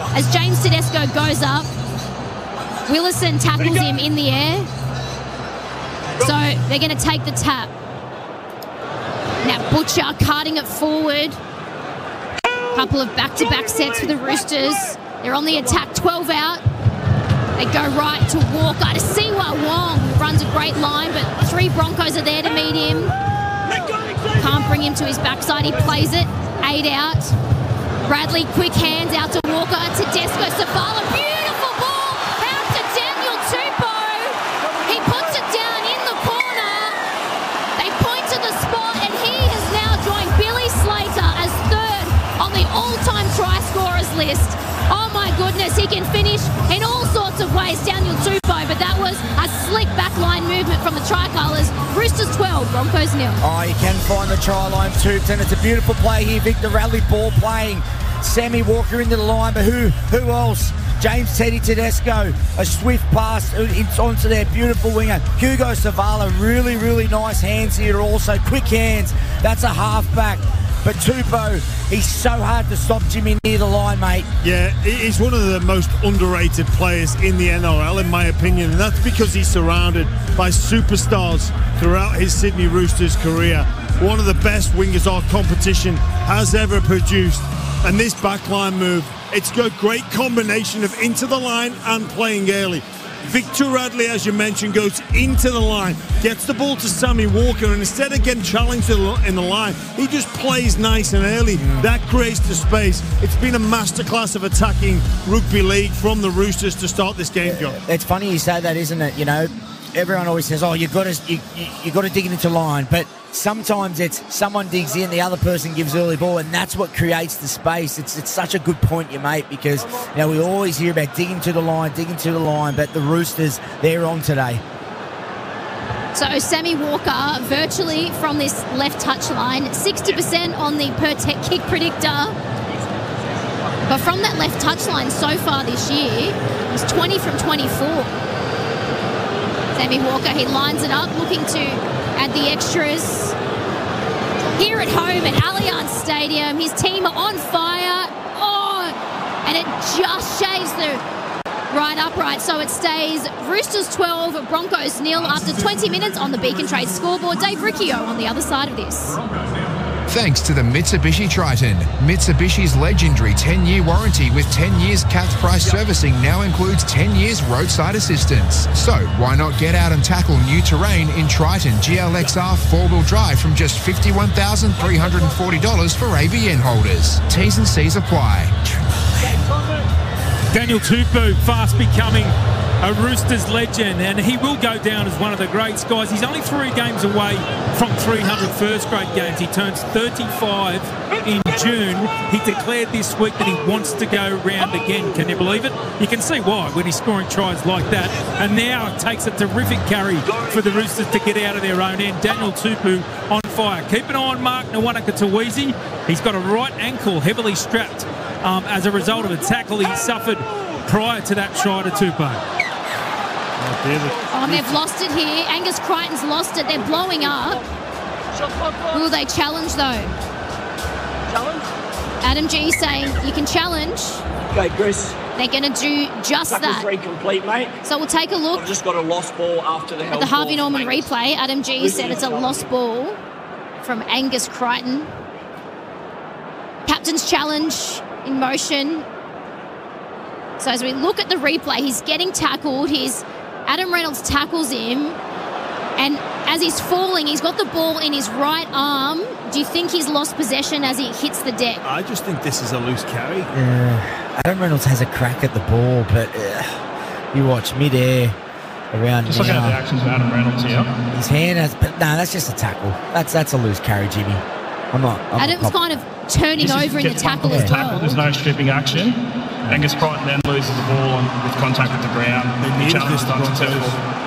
as James Tedesco goes up. Willison tackles him in the air. So they're going to take the tap. Now Butcher carting it forward. Couple of back-to-back sets for the Roosters. They're on the attack, 12 out. They go right to Walker, to Siwa Wong, who runs a great line, but 3 Broncos are there to meet him. Can't bring him to his backside, he plays it, 8 out. Bradley, quick hands out to Walker, Tedesco, Safala, beautiful ball, out to Daniel Tupou. He puts it down in the corner. They point to the spot, and he has now joined Billy Slater as 3rd on the all-time try scorers list. Oh my goodness, he can finish in all sorts of ways, Daniel Tupou, but that was a slick backline movement from the Tricolours. Roosters 12, Broncos 0. Oh, you can find the try line, Toops, and it's a beautiful play here. Victor Radley ball playing. Sammy Walker into the line, but who else? James Teddy Tedesco, a swift pass onto their beautiful winger. Hugo Savala, really, really nice hands here also. Quick hands, that's a halfback. But Tupou, he's so hard to stop Jimmy near the line, mate. Yeah, he's one of the most underrated players in the NRL, in my opinion, and that's because he's surrounded by superstars throughout his Sydney Roosters career. One of the best wingers our competition has ever produced. And this backline move, it's got a great combination of into the line and playing early. Victor Radley, as you mentioned, goes into the line, gets the ball to Sammy Walker, and instead of getting challenged in the line, he just plays nice and early. That creates the space. It's been a masterclass of attacking rugby league from the Roosters to start this game, John. It's funny you say that, isn't it? You know, everyone always says, "Oh, you got to dig it into line," but sometimes it's someone digs in, the other person gives early ball, and that's what creates the space. It's such a good point you make, because you know we always hear about digging to the line, but the Roosters, they're on today. So Sammy Walker, virtually from this left touch line, 60% on the per kick predictor. But from that left touch line so far this year, he's 20 from 24. Sammy Walker, he lines it up, looking to add the extras. Here at home at Allianz Stadium, his team are on fire. Oh, and it just shaves the right upright, so it stays Roosters 12, Broncos 0 after 20 minutes on the Beacon Trade scoreboard. Dave Riccio on the other side of this. Thanks to the Mitsubishi Triton. Mitsubishi's legendary 10-year warranty with 10 years capped price servicing now includes 10 years roadside assistance. So why not get out and tackle new terrain in Triton GLXR 4-wheel drive from just $51,340 for ABN holders. T's and C's apply. Daniel Tupou fast becoming a Roosters legend, and he will go down as one of the greats, guys. He's only 3 games away from 300 first-grade games. He turns 35 in June. He declared this week that he wants to go round again. Can you believe it? You can see why when he's scoring tries like that. And now it takes a terrific carry for the Roosters to get out of their own end. Daniel Tupou on fire. Keep an eye on Mark Nwanaka-Tawizi. He's got a right ankle heavily strapped as a result of a tackle he suffered prior to that try to Tupou. Oh, and they've lost it here. Angus Crichton's lost it. They're blowing up. Will they challenge, though? Challenge? Adam G saying you can challenge. Okay, Chris. They're going to do just that. 3 complete, mate. So we'll take a look. I've just got a lost ball after the at the Harvey Norman replay. Adam G said it's a lost ball from Angus Crichton. Captain's challenge in motion. So as we look at the replay, he's getting tackled. Adam Reynolds tackles him, and as he's falling, he's got the ball in his right arm. Do you think he's lost possession as he hits the deck? I just think this is a loose carry. Adam Reynolds has a crack at the ball, but you watch mid-air around just looking at the actions of Adam Reynolds here. His hand has, but no, that's just a tackle. That's a loose carry, Jimmy. Adam's kind of turning over in the tackle as well. There's no stripping action. Angus Crichton then loses the ball with contact with the ground. The challenge is unsuccessful.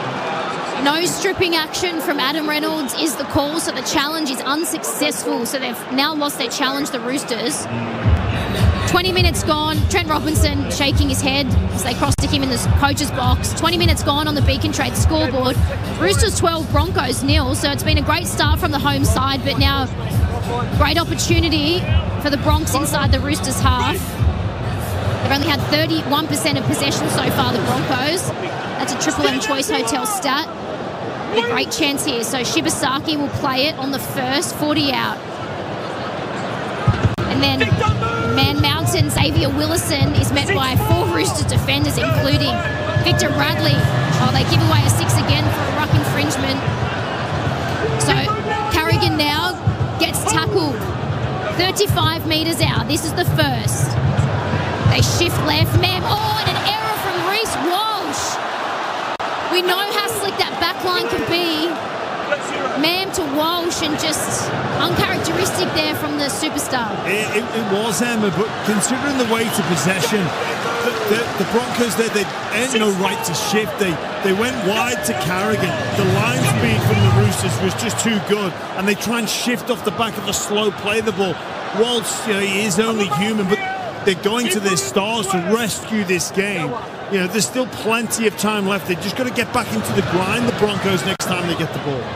No stripping action from Adam Reynolds is the call, so the challenge is unsuccessful. So they've now lost their challenge, the Roosters. 20 minutes gone. Trent Robinson shaking his head as they cross-stick him in the coach's box. 20 minutes gone on the Beacon Trade scoreboard. Roosters 12, Broncos 0. So it's been a great start from the home side, but now great opportunity for the Bronx inside the Roosters half. They've only had 31% of possession so far, the Broncos. That's a Triple M Choice Hotel stat. A great chance here. So Shibasaki will play it on the first, 40 out. And then Man Mountain, Xavier Willison is met by 4 Roosters defenders, including Victor Radley. Oh, they give away a 6 again for a ruck infringement. So Carrigan now gets tackled 35 metres out. This is the first. They shift left. And an error from Reece Walsh. We know how slick that backline can be. Mam to Walsh, and just uncharacteristic there from the superstar. It was, Emma, but considering the weight of possession, the Broncos, they had no right to shift. They went wide to Carrigan. The line speed from the Roosters was just too good, and they try and shift off the back of a slow play the ball. Walsh, he is only human, but they're going to their stars to rescue this game. There's still plenty of time left. They've just got to get back into the grind, the Broncos, next time they get the ball.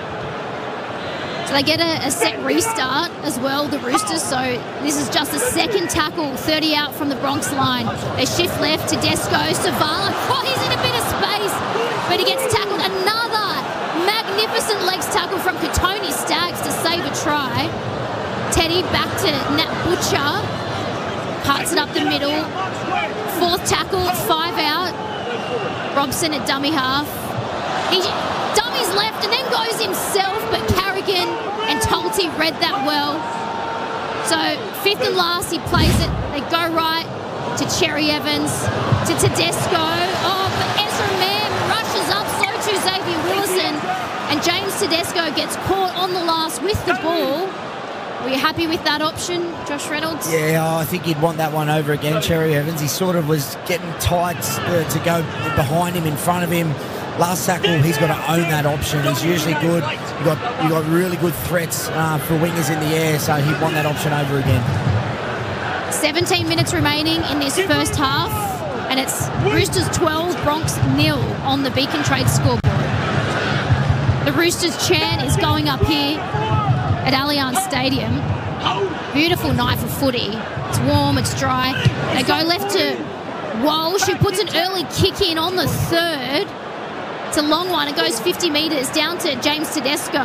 So they get a set restart as well, the Roosters. So this is just a second tackle, 30 out from the Bronx line. They shift left to Desco. Savala, he's in a bit of space, but he gets tackled. Another magnificent legs tackle from Katoni Staggs to save a try. Teddy back to Nat Butcher. Parts it up the middle. 4th tackle, 5 out. Robson at dummy half. He dummies left and then goes himself, but Carrigan and Tolte read that well. So 5th and last, he plays it. They go right to Cherry Evans, to Tedesco. But Ezra Mam rushes up, so too Xavier Willison. And James Tedesco gets caught on the last with the ball. Were you happy with that option, Josh Reynolds? Yeah, I think he'd want that one over again, Cherry Evans. He sort of was getting tight to go behind him, in front of him. Last tackle, he's got to own that option. He's usually good. You got really good threats for wingers in the air, so he'd want that option over again. 17 minutes remaining in this first half, and it's Roosters 12, Bronx 0 on the Beacon Trade scoreboard. The Roosters chant is going up here at Allianz Stadium. Beautiful night for footy. It's warm, it's dry. They go left to Walsh, who puts an early kick in on the 3rd. It's a long one. It goes 50 metres down to James Tedesco.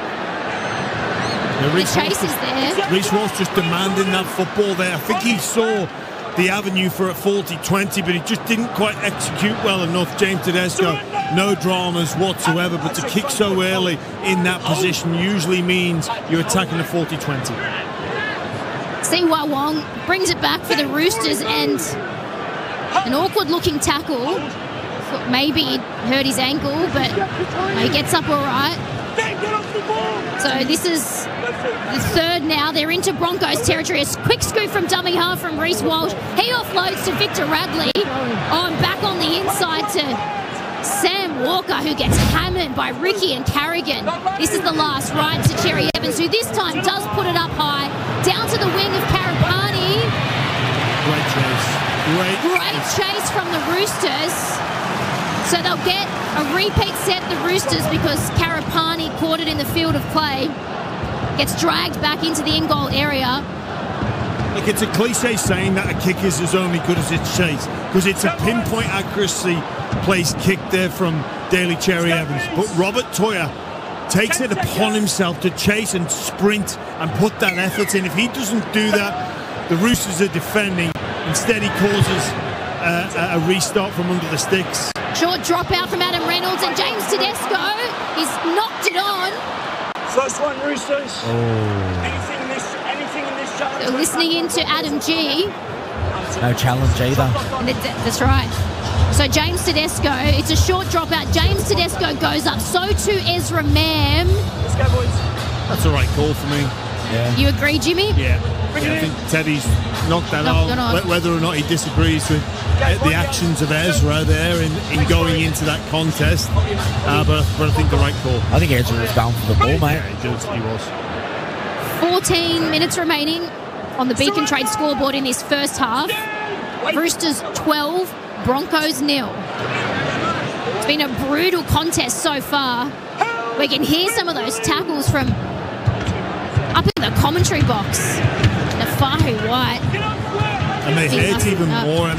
The chase is there. Reece Walsh just demanding that football there. I think he saw the avenue for a 40-20, but he just didn't quite execute well enough. James Tedesco, no dramas whatsoever, but to kick so early in that position usually means you're attacking a 40-20. Siwa Wong brings it back for the Roosters, and an awkward-looking tackle. Thought maybe he'd hurt his ankle, but he gets up all right. So this is the 3rd now. They're into Broncos territory. A quick scoop from dummy half from Reece Walsh. He offloads to Victor Radley. And back on the inside to Sam Walker, who gets hammered by Ricky and Carrigan. This is the last, right to Cherry Evans, who this time does put it up high. Down to the wing of Karapani. Great chase. Great chase from the Roosters. So they'll get a repeat set, the Roosters, because Karapani caught it in the field of play. Gets dragged back into the in-goal area. Look, it's a cliche saying that a kick is as only good as its chase, because it's a pinpoint accuracy place kick there from Daly Cherry Evans. But Robert Toya takes it upon himself to chase and sprint and put that effort in. If he doesn't do that, the Roosters are defending. Instead, he causes a restart from under the sticks. Short drop out from Adam Reynolds, and James Tedesco is knocked it on. First one, Roosters. Anything in this challenge? So listening in to Adam G. No challenge either. And that's right. So James Tedesco, it's a short drop out. James Tedesco goes up. So too Ezra Mam. Let's go, boys. That's a right call for me. Yeah. You agree, Jimmy? Yeah. I think Teddy's knocked that on. Whether or not he disagrees with the actions of Ezra there in going into that contest, but I think the right call. I think Ezra was going for the ball, mate. Yeah, he was. 14 minutes remaining on the Beacon Trade scoreboard in this first half. Roosters 12, Broncos 0. It's been a brutal contest so far. We can hear some of those tackles from up in the commentary box. Nafahu White. And they hurt even more.